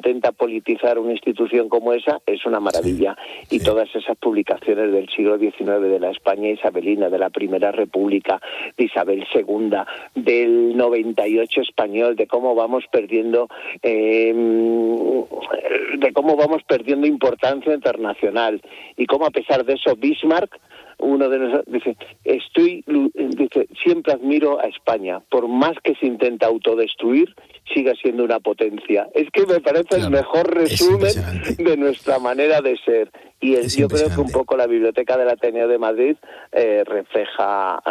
intenta politizar una institución como esa es una maravilla. Y todas esas publicaciones del siglo XIX, de la España isabelina, de la Primera República, de Isabel II, del 98 español, de cómo vamos perdiendo importancia internacional, y cómo, a pesar de eso, Bismarck, uno de nosotros, dice, siempre admiro a España, por más que se intenta autodestruir, siga siendo una potencia. Es que me parece el mejor resumen de nuestra manera de ser. Y yo creo que un poco la Biblioteca del Ateneo de Madrid refleja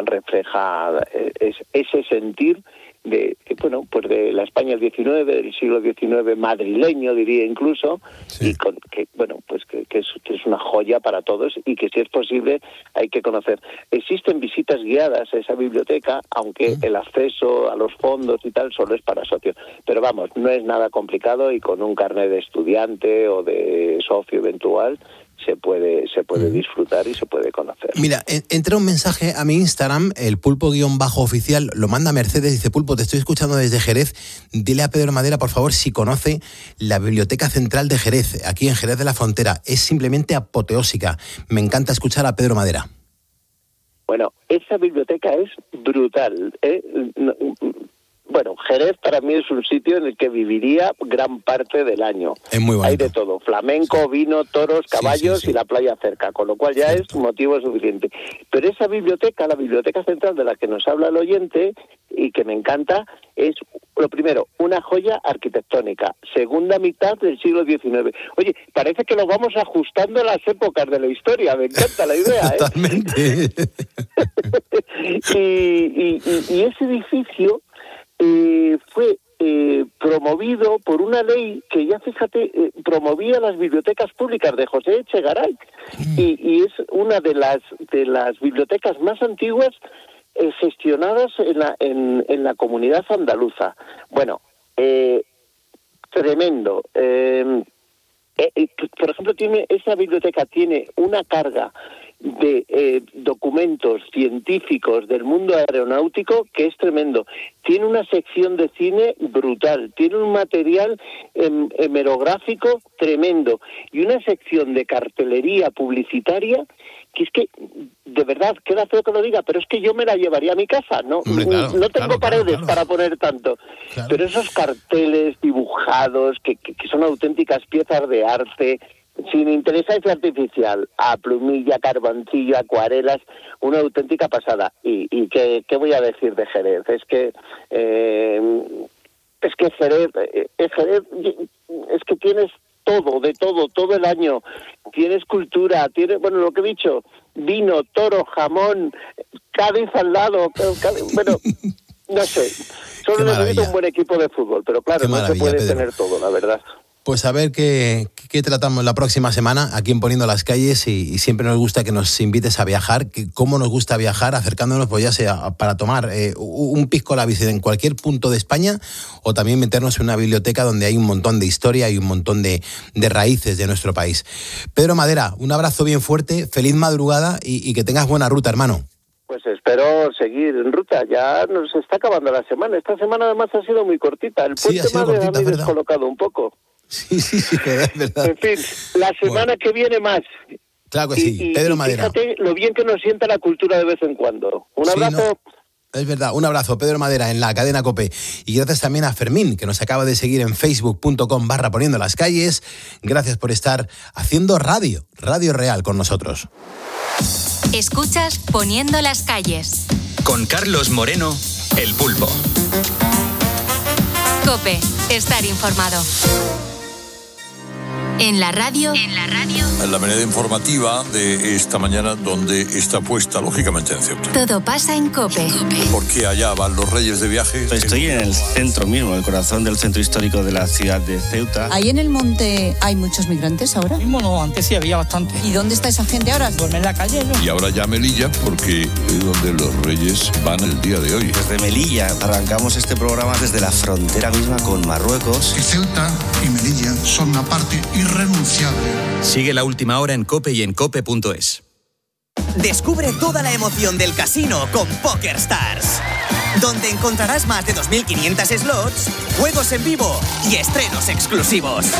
ese sentir de la España del XIX, del siglo XIX madrileño, diría incluso, y que es una joya para todos, y que, si es posible, hay que conocer. Existen visitas guiadas a esa biblioteca, aunque el acceso a los fondos y tal solo es para socios. Pero vamos, no es nada complicado, y con un carnet de estudiante o de socio eventual se puede disfrutar y se puede conocer. Mira, entra un mensaje a mi Instagram, el pulpo_oficial, lo manda Mercedes, dice: Pulpo, te estoy escuchando desde Jerez, dile a Pedro Madera, por favor, si conoce la Biblioteca Central de Jerez, aquí en Jerez de la Frontera. Es simplemente apoteósica. Me encanta escuchar a Pedro Madera. Bueno, esa biblioteca es brutal, Bueno, Jerez para mí es un sitio en el que viviría gran parte del año. Es muy bonito. Hay de todo: flamenco, vino, toros, caballos y la playa cerca, con lo cual ya es motivo suficiente. Pero esa biblioteca, la Biblioteca Central de la que nos habla el oyente y que me encanta, es, lo primero, una joya arquitectónica, segunda mitad del siglo XIX. Oye, parece que lo vamos ajustando a las épocas de la historia, me encanta la idea, Totalmente. Y ese edificio fue promovido por una ley que, ya fíjate, promovía las bibliotecas públicas de José Echegaray, y es una de las bibliotecas más antiguas gestionadas en la comunidad andaluza. Bueno, tremendo. Por ejemplo, esa biblioteca tiene una carga de documentos científicos del mundo aeronáutico que es tremendo. Tiene una sección de cine brutal, tiene un material hemerográfico tremendo, y una sección de cartelería publicitaria que es que, de verdad, queda feo que lo diga, pero es que yo me la llevaría a mi casa, ¿no? Hombre, claro, no tengo paredes para poner tanto. Claro. Pero esos carteles dibujados, que son auténticas piezas de arte, sin inteligencia artificial, a plumilla, carboncillo, acuarelas, una auténtica pasada. ¿Y qué voy a decir de Jerez? Es que Jerez, es que tienes todo el año. Tienes cultura, tienes, lo que he dicho, vino, toro, jamón, Cádiz al lado, no sé. Solo necesito un buen equipo de fútbol, pero claro, no se puede tener todo, la verdad. Pues a ver qué tratamos la próxima semana aquí en Poniendo las Calles, y siempre nos gusta que nos invites a viajar, cómo nos gusta viajar, acercándonos, pues ya sea para tomar un pisco labis en cualquier punto de España, o también meternos en una biblioteca donde hay un montón de historia y un montón de raíces de nuestro país. Pedro Madera, un abrazo bien fuerte, feliz madrugada y que tengas buena ruta, hermano. Pues espero seguir en ruta, ya nos está acabando la semana. Esta semana además ha sido muy cortita, el puente me ha descolocado un poco. Sí, es verdad. En fin, la semana que viene más. Claro que sí, Pedro Madera. Fíjate lo bien que nos sienta la cultura de vez en cuando. Un abrazo. Es verdad, un abrazo, Pedro Madera, en la cadena COPE. Y gracias también a Fermín, que nos acaba de seguir en facebook.com/Poniendo las Calles. Gracias por estar haciendo radio real con nosotros. Escuchas Poniendo las Calles. Con Carlos Moreno, el Pulpo. COPE, estar informado. En la radio. La manera informativa de esta mañana, donde está puesta, lógicamente, en Ceuta. Todo pasa en COPE. Porque allá van los reyes de viaje. Estoy en el centro mismo, el corazón del centro histórico de la ciudad de Ceuta. ¿Ahí en el monte hay muchos migrantes ahora? Mismo no, antes sí había bastante. ¿Y dónde está esa gente ahora? Duerme en la calle, ¿no? Y ahora ya Melilla, porque es donde los reyes van el día de hoy. Desde Melilla arrancamos este programa desde la frontera misma con Marruecos. Que Ceuta y Melilla son una parte irrenunciable. Sigue la última hora en COPE y en COPE.es. Descubre toda la emoción del casino con PokerStars, donde encontrarás más de 2.500 slots, juegos en vivo y estrenos exclusivos.